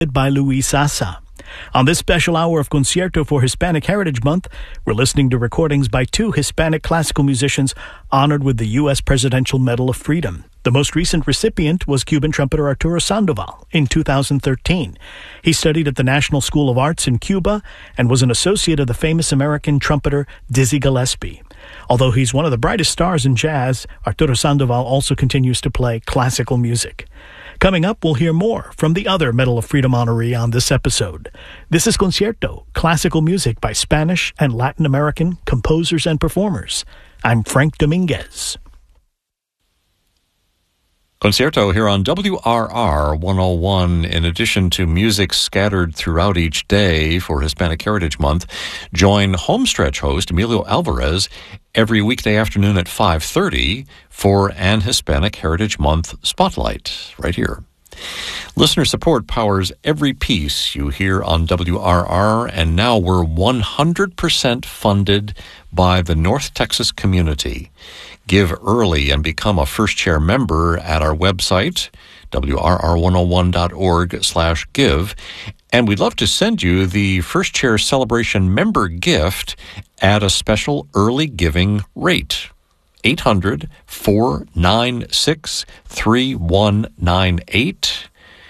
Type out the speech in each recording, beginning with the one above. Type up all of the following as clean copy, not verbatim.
by Luis Sasa. On this special hour of Concierto for Hispanic Heritage Month, we're listening to recordings by two Hispanic classical musicians honored with the U.S. Presidential Medal of Freedom. The most recent recipient was Cuban trumpeter Arturo Sandoval in 2013. He studied at the National School of Arts in Cuba and was an associate of the famous American trumpeter Dizzy Gillespie. Although he's one of the brightest stars in jazz, Arturo Sandoval also continues to play classical music. Coming up, we'll hear more from the other Medal of Freedom honoree on this episode. This is Concierto, classical music by Spanish and Latin American composers and performers. I'm Frank Dominguez. Concierto here on WRR 101. In addition to music scattered throughout each day for Hispanic Heritage Month, join Homestretch host Emilio Alvarez every weekday afternoon at 5:30 for an Hispanic Heritage Month Spotlight right here. Listener support powers every piece you hear on WRR, and now we're 100% funded by the North Texas community. Give early and become a First Chair member at our website, wrr101.org/give. And we'd love to send you the First Chair Celebration member gift at a special early giving rate. 800-496-3198.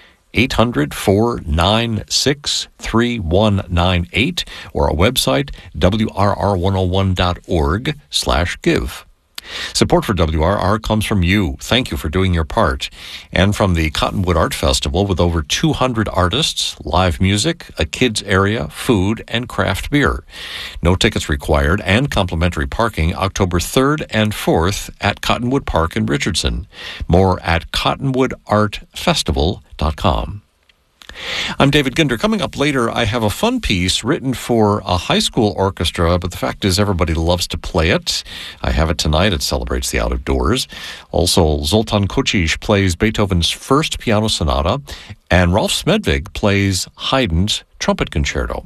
800-496-3198, or our website, wrr101.org/give. Support for WRR comes from you. Thank you for doing your part. And from the Cottonwood Art Festival with over 200 artists, live music, a kids area, food, and craft beer. No tickets required and complimentary parking October 3rd and 4th at Cottonwood Park in Richardson. More at cottonwoodartfestival.com. I'm David Ginder. Coming up later, I have a fun piece written for a high school orchestra, but the fact is everybody loves to play it. I have it tonight. It celebrates the out of doors. Also, Zoltan Kocic plays Beethoven's first piano sonata, and Rolf Smedvig plays Haydn's trumpet concerto.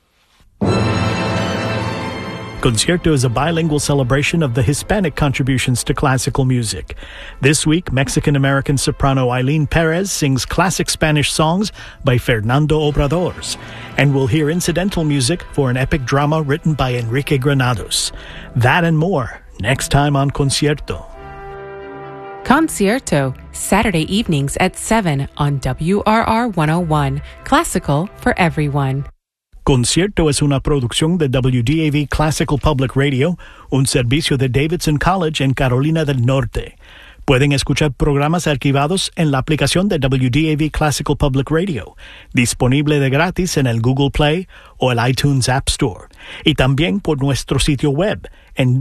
Concierto is a bilingual celebration of the Hispanic contributions to classical music. This week, Mexican-American soprano Eileen Perez sings classic Spanish songs by Fernando Obradors, and we'll hear incidental music for an epic drama written by Enrique Granados. That and more, next time on Concierto. Concierto, Saturday evenings at 7 on WRR 101, classical for everyone. Concierto es una producción de WDAV Classical Public Radio, un servicio de Davidson College en Carolina del Norte. Pueden escuchar programas archivados en la aplicación de WDAV Classical Public Radio, disponible de gratis en el Google Play o el iTunes App Store, y también por nuestro sitio web en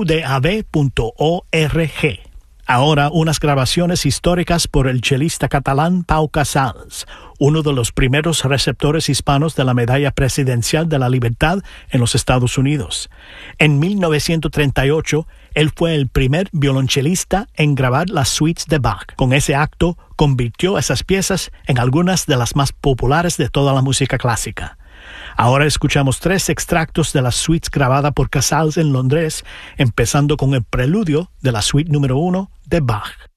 wdav.org. Ahora unas grabaciones históricas por el chelista catalán Pau Casals, uno de los primeros receptores hispanos de la Medalla Presidencial de la Libertad en los Estados Unidos. En 1938, él fue el primer violonchelista en grabar las suites de Bach. Con ese acto, convirtió esas piezas en algunas de las más populares de toda la música clásica. Ahora escuchamos 3 extractos de las suites grabadas por Casals en Londres, empezando con el preludio de la suite número 1 de Bach.